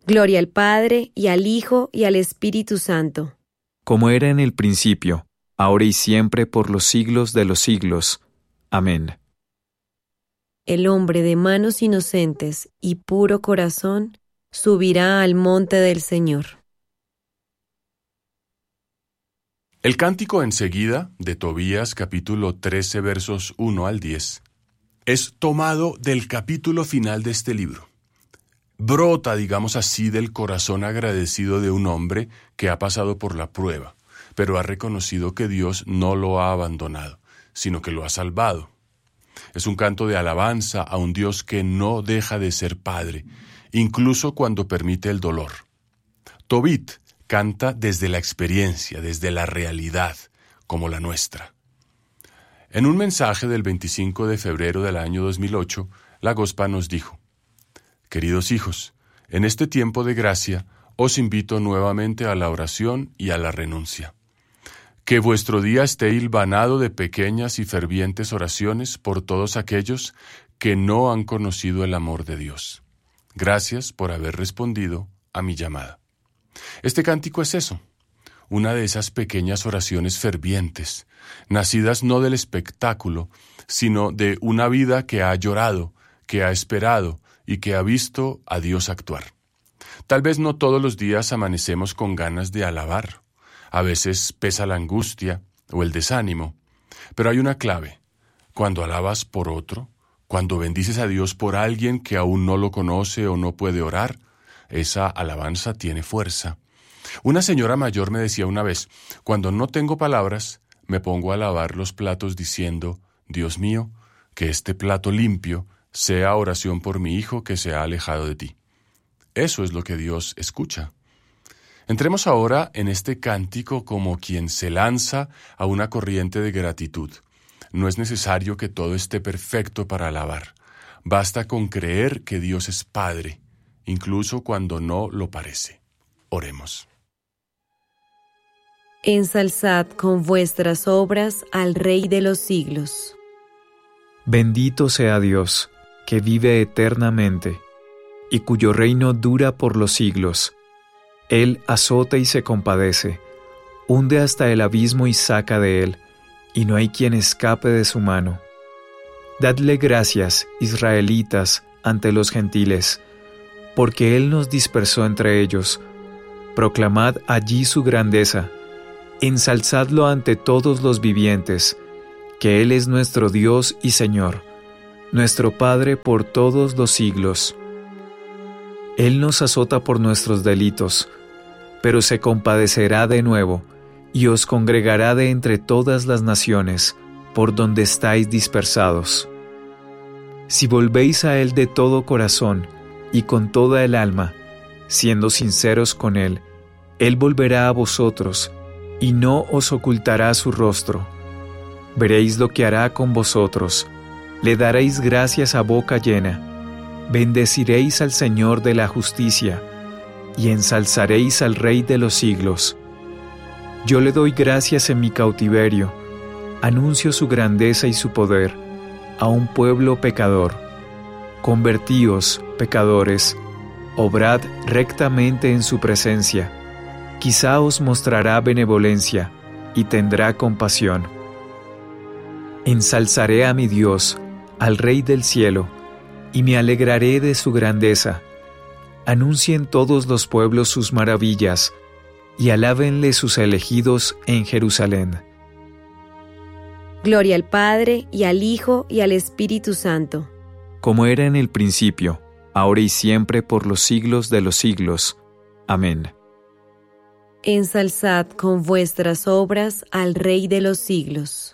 Gloria al Padre, y al Hijo, y al Espíritu Santo. Como era en el principio, ahora y siempre, por los siglos de los siglos. Amén. El hombre de manos inocentes y puro corazón subirá al monte del Señor. El cántico enseguida, de Tobías capítulo 13 versos 1 al 10, es tomado del capítulo final de este libro. Brota, digamos así, del corazón agradecido de un hombre que ha pasado por la prueba, pero ha reconocido que Dios no lo ha abandonado, sino que lo ha salvado. Es un canto de alabanza a un Dios que no deja de ser Padre, incluso cuando permite el dolor. Tobit canta desde la experiencia, desde la realidad, como la nuestra. En un mensaje del 25 de febrero del año 2008, la Gospa nos dijo: Queridos hijos, en este tiempo de gracia, os invito nuevamente a la oración y a la renuncia. Que vuestro día esté hilvanado de pequeñas y fervientes oraciones por todos aquellos que no han conocido el amor de Dios. Gracias por haber respondido a mi llamada. Este cántico es eso, una de esas pequeñas oraciones fervientes, nacidas no del espectáculo, sino de una vida que ha llorado, que ha esperado y que ha visto a Dios actuar. Tal vez no todos los días amanecemos con ganas de alabar. A veces pesa la angustia o el desánimo, pero hay una clave. Cuando alabas por otro, cuando bendices a Dios por alguien que aún no lo conoce o no puede orar, esa alabanza tiene fuerza. Una señora mayor me decía una vez: cuando no tengo palabras, me pongo a lavar los platos diciendo: Dios mío, que este plato limpio sea oración por mi hijo que se ha alejado de ti. Eso es lo que Dios escucha. Entremos ahora en este cántico como quien se lanza a una corriente de gratitud. No es necesario que todo esté perfecto para alabar. Basta con creer que Dios es Padre, incluso cuando no lo parece. Oremos. Ensalzad con vuestras obras al Rey de los siglos. Bendito sea Dios, que vive eternamente, y cuyo reino dura por los siglos. Él azota y se compadece, hunde hasta el abismo y saca de él, y no hay quien escape de su mano. Dadle gracias, israelitas, ante los gentiles, porque Él nos dispersó entre ellos. Proclamad allí su grandeza, ensalzadlo ante todos los vivientes, que Él es nuestro Dios y Señor, nuestro Padre por todos los siglos. Él nos azota por nuestros delitos, pero se compadecerá de nuevo, y os congregará de entre todas las naciones, por donde estáis dispersados. Si volvéis a Él de todo corazón, y con toda el alma, siendo sinceros con Él, Él volverá a vosotros, y no os ocultará su rostro. Veréis lo que hará con vosotros, le daréis gracias a boca llena, bendeciréis al Señor de la justicia, y ensalzaréis al Rey de los siglos. Yo le doy gracias en mi cautiverio, anuncio su grandeza y su poder a un pueblo pecador. Convertíos, pecadores, obrad rectamente en su presencia. Quizá os mostrará benevolencia y tendrá compasión. Ensalzaré a mi Dios, al Rey del cielo, y me alegraré de su grandeza. Anuncien todos los pueblos sus maravillas, y alábenle sus elegidos en Jerusalén. Gloria al Padre, y al Hijo, y al Espíritu Santo. Como era en el principio, ahora y siempre, por los siglos de los siglos. Amén. Ensalzad con vuestras obras al Rey de los siglos.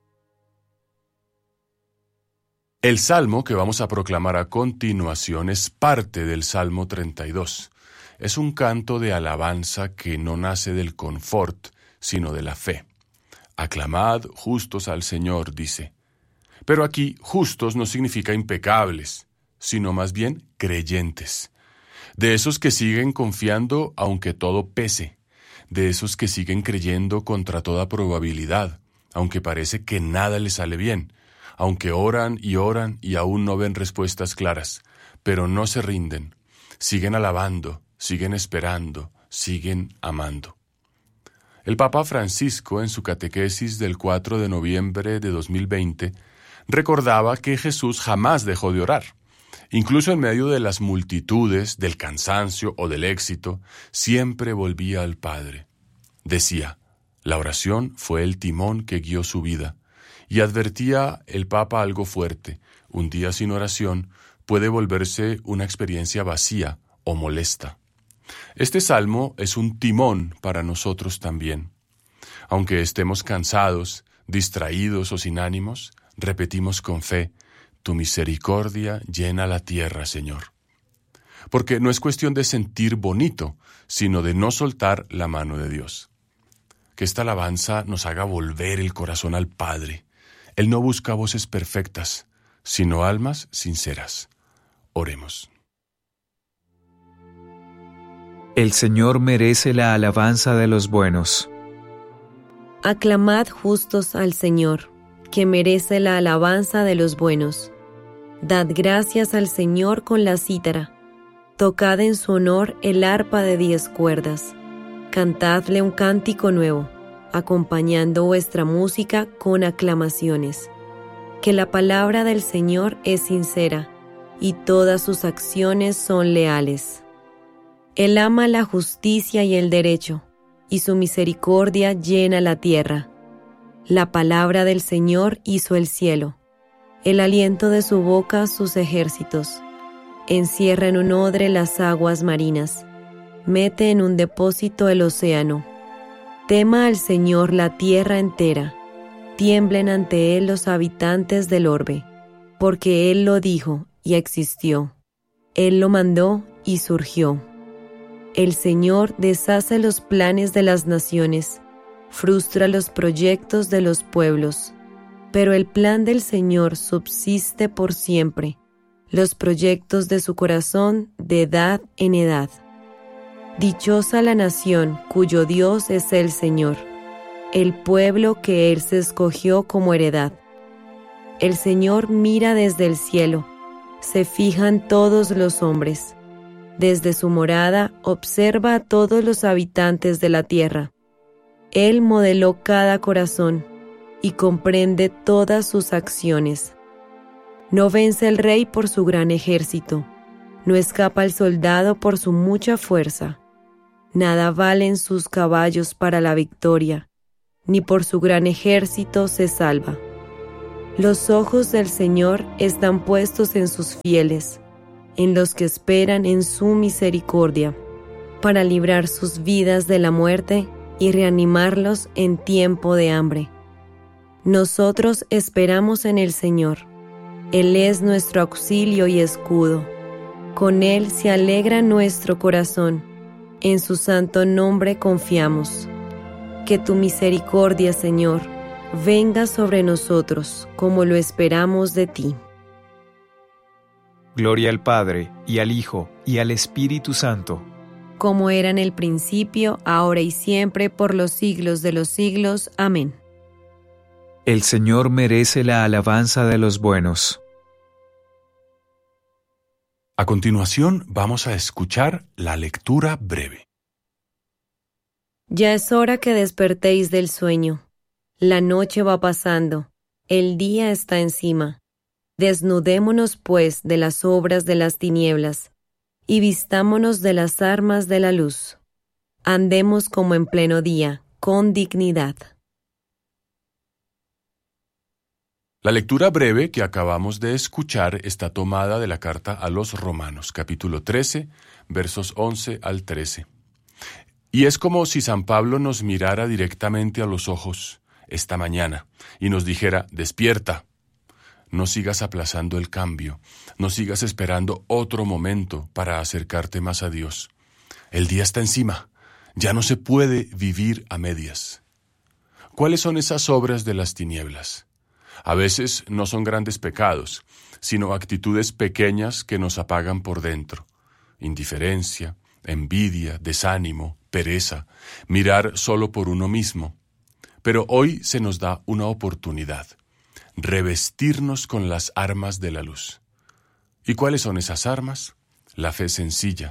El salmo que vamos a proclamar a continuación es parte del Salmo 32. Es un canto de alabanza que no nace del confort, sino de la fe. Aclamad justos al Señor, dice. Pero aquí justos no significa impecables, sino más bien creyentes. De esos que siguen confiando aunque todo pese. De esos que siguen creyendo contra toda probabilidad, aunque parece que nada les sale bien. Aunque oran y aún no ven respuestas claras, pero no se rinden, siguen alabando siguen esperando, siguen amando. El Papa Francisco, en su catequesis del 4 de noviembre de 2020, recordaba que Jesús jamás dejó de orar. Incluso en medio de las multitudes, del cansancio o del éxito, siempre volvía al Padre. Decía, la oración fue el timón que guió su vida, y advertía el Papa algo fuerte: un día sin oración puede volverse una experiencia vacía o molesta. Este salmo es un timón para nosotros también. Aunque estemos cansados, distraídos o sin ánimos, repetimos con fe: tu misericordia llena la tierra, Señor. Porque no es cuestión de sentir bonito, sino de no soltar la mano de Dios. Que esta alabanza nos haga volver el corazón al Padre. Él no busca voces perfectas, sino almas sinceras. Oremos. El Señor merece la alabanza de los buenos. Aclamad justos al Señor, que merece la alabanza de los buenos. Dad gracias al Señor con la cítara. Tocad en su honor el arpa de 10 cuerdas. Cantadle un cántico nuevo, acompañando vuestra música con aclamaciones. Que la palabra del Señor es sincera, y todas sus acciones son leales. Él ama la justicia y el derecho, y su misericordia llena la tierra. La palabra del Señor hizo el cielo, el aliento de su boca sus ejércitos. Encierra en un odre las aguas marinas, mete en un depósito el océano. Tema al Señor la tierra entera, tiemblen ante Él los habitantes del orbe, porque Él lo dijo y existió. Él lo mandó y surgió. El Señor deshace los planes de las naciones, frustra los proyectos de los pueblos, pero el plan del Señor subsiste por siempre, los proyectos de su corazón de edad en edad. Dichosa la nación cuyo Dios es el Señor, el pueblo que Él se escogió como heredad. El Señor mira desde el cielo, se fijan todos los hombres. Desde su morada observa a todos los habitantes de la tierra. Él modeló cada corazón y comprende todas sus acciones. No vence el rey por su gran ejército, no escapa el soldado por su mucha fuerza. Nada valen sus caballos para la victoria, ni por su gran ejército se salva. Los ojos del Señor están puestos en sus fieles, en los que esperan en su misericordia, para librar sus vidas de la muerte y reanimarlos en tiempo de hambre. Nosotros esperamos en el Señor. Él es nuestro auxilio y escudo. Con Él se alegra nuestro corazón. En su santo nombre confiamos. Que tu misericordia, Señor, venga sobre nosotros como lo esperamos de ti. Gloria al Padre, y al Hijo, y al Espíritu Santo. Como era en el principio, ahora y siempre, por los siglos de los siglos. Amén. El Señor merece la alabanza de los buenos. A continuación vamos a escuchar la lectura breve. Ya es hora que despertéis del sueño. La noche va pasando, el día está encima. Desnudémonos, pues, de las obras de las tinieblas, y vistámonos de las armas de la luz. Andemos como en pleno día, con dignidad. La lectura breve que acabamos de escuchar está tomada de la carta a los Romanos, capítulo 13, versos 11 al 13. Y es como si San Pablo nos mirara directamente a los ojos esta mañana y nos dijera: despierta, no sigas aplazando el cambio, no sigas esperando otro momento para acercarte más a Dios. El día está encima, ya no se puede vivir a medias. ¿Cuáles son esas obras de las tinieblas? A veces no son grandes pecados, sino actitudes pequeñas que nos apagan por dentro. Indiferencia, envidia, desánimo, pereza, mirar solo por uno mismo. Pero hoy se nos da una oportunidad: revestirnos con las armas de la luz. ¿Y cuáles son esas armas? La fe sencilla,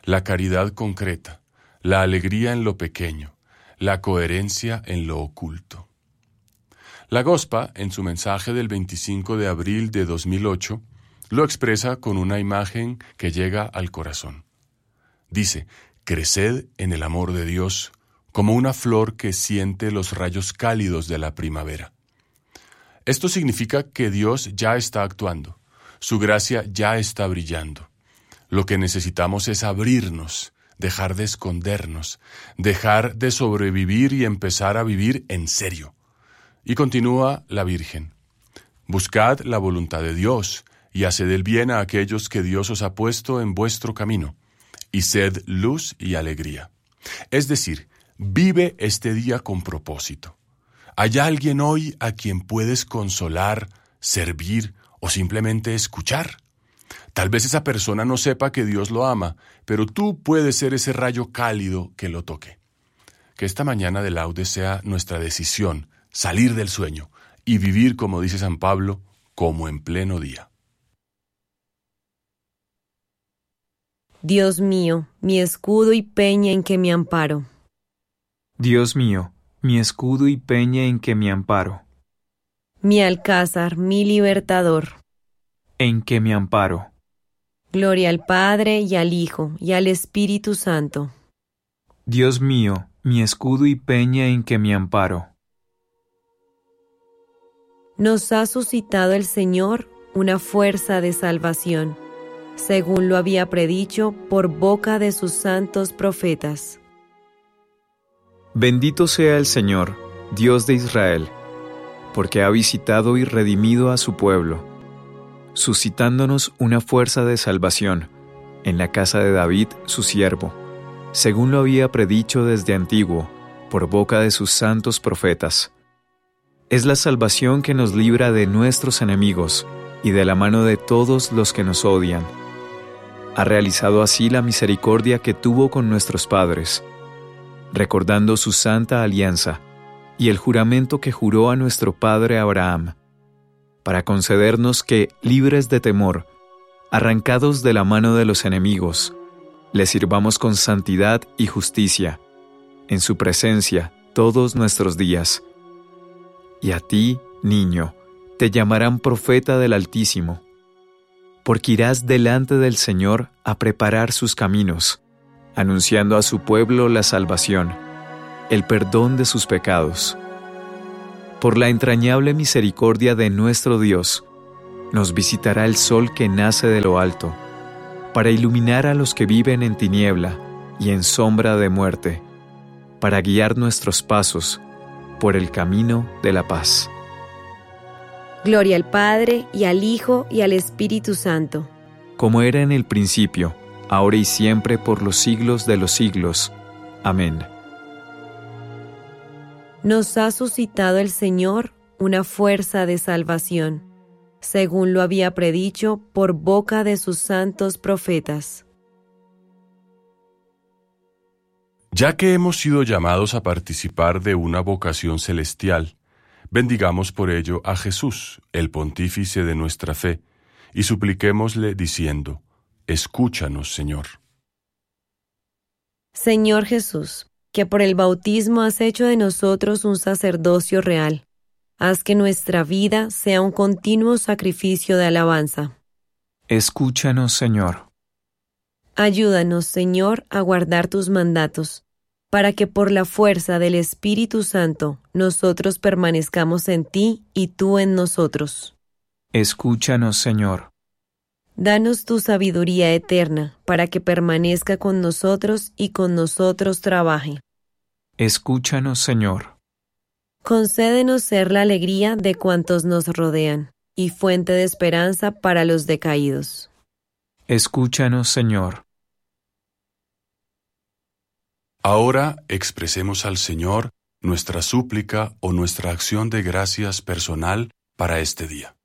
la caridad concreta, la alegría en lo pequeño, la coherencia en lo oculto. La Gospa, en su mensaje del 25 de abril de 2008, lo expresa con una imagen que llega al corazón. Dice: «Creced en el amor de Dios, como una flor que siente los rayos cálidos de la primavera». Esto significa que Dios ya está actuando, su gracia ya está brillando. Lo que necesitamos es abrirnos, dejar de escondernos, dejar de sobrevivir y empezar a vivir en serio. Y continúa la Virgen: «Buscad la voluntad de Dios y haced el bien a aquellos que Dios os ha puesto en vuestro camino, y sed luz y alegría». Es decir, vive este día con propósito. ¿Hay alguien hoy a quien puedes consolar, servir o simplemente escuchar? Tal vez esa persona no sepa que Dios lo ama, pero tú puedes ser ese rayo cálido que lo toque. Que esta mañana de laudes sea nuestra decisión, salir del sueño y vivir, como dice San Pablo, como en pleno día. Dios mío, mi escudo y peña en que me amparo. Dios mío, mi escudo y peña en que me amparo. Mi alcázar, mi libertador. En que me amparo. Gloria al Padre y al Hijo y al Espíritu Santo. Dios mío, mi escudo y peña en que me amparo. Nos ha suscitado el Señor una fuerza de salvación, según lo había predicho por boca de sus santos profetas. Bendito sea el Señor, Dios de Israel, porque ha visitado y redimido a su pueblo, suscitándonos una fuerza de salvación en la casa de David, su siervo, según lo había predicho desde antiguo, por boca de sus santos profetas. Es la salvación que nos libra de nuestros enemigos y de la mano de todos los que nos odian. Ha realizado así la misericordia que tuvo con nuestros padres, recordando su santa alianza y el juramento que juró a nuestro padre Abraham, para concedernos que, libres de temor, arrancados de la mano de los enemigos, le sirvamos con santidad y justicia, en su presencia todos nuestros días. Y a ti, niño, te llamarán profeta del Altísimo, porque irás delante del Señor a preparar sus caminos, anunciando a su pueblo la salvación, el perdón de sus pecados. Por la entrañable misericordia de nuestro Dios, nos visitará el sol que nace de lo alto, para iluminar a los que viven en tiniebla y en sombra de muerte, para guiar nuestros pasos por el camino de la paz. Gloria al Padre, y al Hijo, y al Espíritu Santo. Como era en el principio, ahora y siempre, por los siglos de los siglos. Amén. Nos ha suscitado el Señor una fuerza de salvación, según lo había predicho por boca de sus santos profetas. Ya que hemos sido llamados a participar de una vocación celestial, bendigamos por ello a Jesús, el pontífice de nuestra fe, y supliquémosle diciendo: escúchanos, Señor. Señor Jesús, que por el bautismo has hecho de nosotros un sacerdocio real, haz que nuestra vida sea un continuo sacrificio de alabanza. Escúchanos, Señor. Ayúdanos, Señor, a guardar tus mandatos, para que por la fuerza del Espíritu Santo nosotros permanezcamos en ti y tú en nosotros. Escúchanos, Señor. Danos tu sabiduría eterna, para que permanezca con nosotros y con nosotros trabaje. Escúchanos, Señor. Concédenos ser la alegría de cuantos nos rodean, y fuente de esperanza para los decaídos. Escúchanos, Señor. Ahora expresemos al Señor nuestra súplica o nuestra acción de gracias personal para este día.